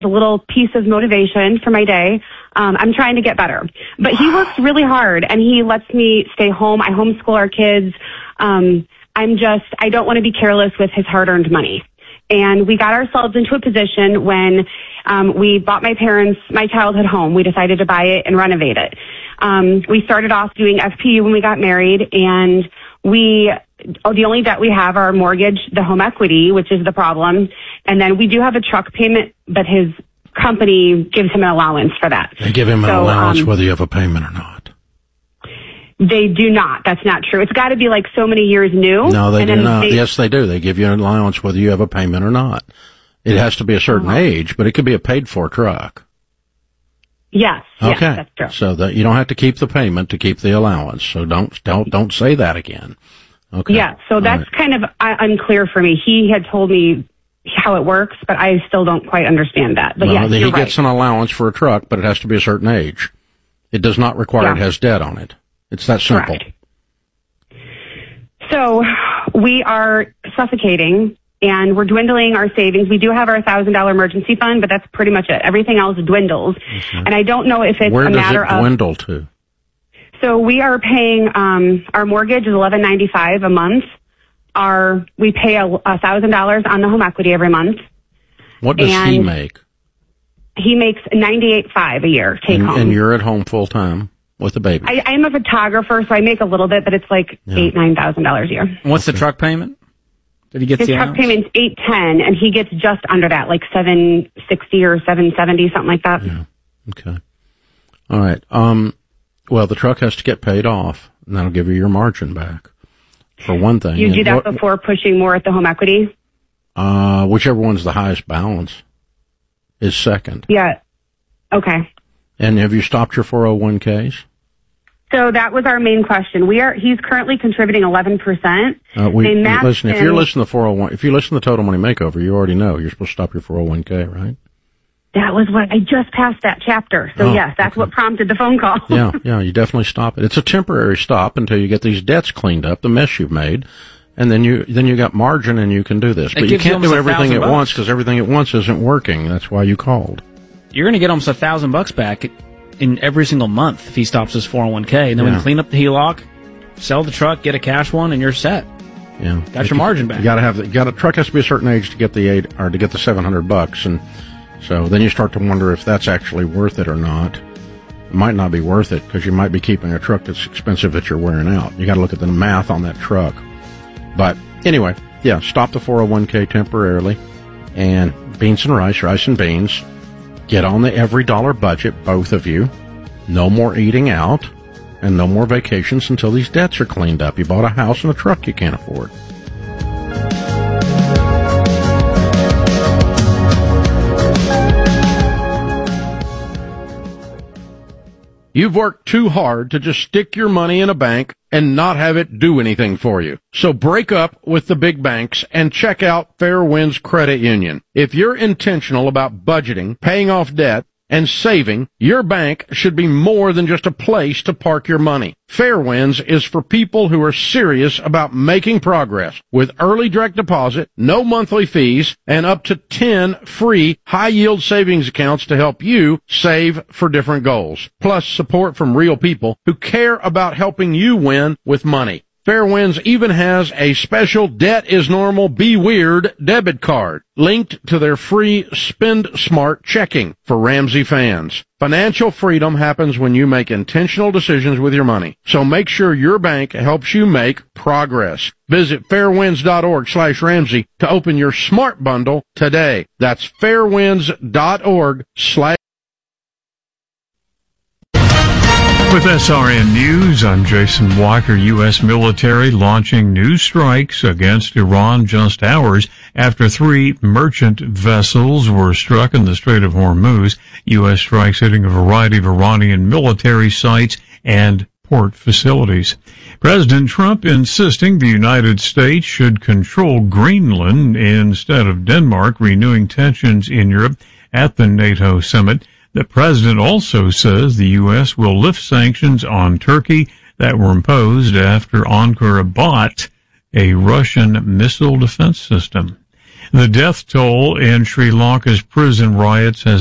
a little piece of motivation for my day. I'm trying to get better. But he works really hard, and he lets me stay home. I homeschool our kids. I don't want to be careless with his hard-earned money. And we got ourselves into a position when we bought my childhood home. We decided to buy it and renovate it. We started off doing FPU when we got married, and the only debt we have are our mortgage, the home equity, which is the problem. And then we do have a truck payment, but his company gives him an allowance for that. They give him an allowance whether you have a payment or not. They do not. That's not true. It's got to be like so many years new. No, they do not. Yes, they do. They give you an allowance whether you have a payment or not. It has to be a certain age, but it could be a paid-for truck. Yes. Okay. Yes, that's true. So that you don't have to keep the payment to keep the allowance. So don't say that again. Okay. Yeah. So that's kind of unclear for me. He had told me how it works, but I still don't quite understand that. But yeah, he gets an allowance for a truck, but it has to be a certain age. It does not require it has debt on it. It's that simple. Correct. So we are suffocating, and we're dwindling our savings. We do have our $1,000 emergency fund, but that's pretty much it. Everything else dwindles. Okay. And I don't know if it's Where a matter of... Where does it dwindle to? So we are paying, our mortgage is $1,195 a month. We pay $1,000 on the home equity every month. What does he make? He makes $98,500 a year take home. And you're at home full time with the baby. I am a photographer, so I make a little bit, but it's like $8,000-$9,000 a year. What's the truck payment? Did he get his truck payment's $810, and he gets just under that, like $760 or $770, something like that. Yeah. Okay. All right. Well, the truck has to get paid off, and that'll give you your margin back. For one thing. You do that before pushing more at the home equity? Whichever one's the highest balance is second. Yeah. Okay. And have you stopped your 401ks? So that was our main question. He's currently contributing 11%. Listen, if you listen to Total Money Makeover, you already know you're supposed to stop your 401k, right? That was what I just passed that chapter. So yes, that's what prompted the phone call. Yeah, you definitely stop it. It's a temporary stop until you get these debts cleaned up, the mess you've made, and then you got margin and you can do this. But you can't do everything at once because everything at once isn't working. That's why you called. You're going to get almost $1,000 back in every single month if he stops his 401k, and then when you clean up the HELOC, sell the truck, get a cash one, and you're set. Yeah, got your margin back. You got a truck has to be a certain age to get the $700, and so then you start to wonder if that's actually worth it or not. It might not be worth it because you might be keeping a truck that's expensive that you're wearing out. You got to look at the math on that truck. But anyway, stop the 401k temporarily, and beans and rice and beans. Get on the every dollar budget, both of you. No more eating out, and no more vacations until these debts are cleaned up. You bought a house and a truck you can't afford. You've worked too hard to just stick your money in a bank and not have it do anything for you. So break up with the big banks and check out Fair Winds Credit Union. If you're intentional about budgeting, paying off debt, and saving, your bank should be more than just a place to park your money. Fair Winds is for people who are serious about making progress with early direct deposit, no monthly fees, and up to 10 free high-yield savings accounts to help you save for different goals. Plus support from real people who care about helping you win with money. Fair Winds even has a special Debt is Normal, Be Weird debit card linked to their free Spend Smart checking for Ramsey fans. Financial freedom happens when you make intentional decisions with your money. So make sure your bank helps you make progress. Visit fairwinds.org/Ramsey to open your Smart Bundle today. That's fairwinds.org/. With SRN News, I'm Jason Walker. U.S. military launching new strikes against Iran just hours after 3 merchant vessels were struck in the Strait of Hormuz. U.S. strikes hitting a variety of Iranian military sites and port facilities. President Trump insisting the United States should control Greenland instead of Denmark, renewing tensions in Europe at the NATO summit. The president also says the U.S. will lift sanctions on Turkey that were imposed after Ankara bought a Russian missile defense system. The death toll in Sri Lanka's prison riots has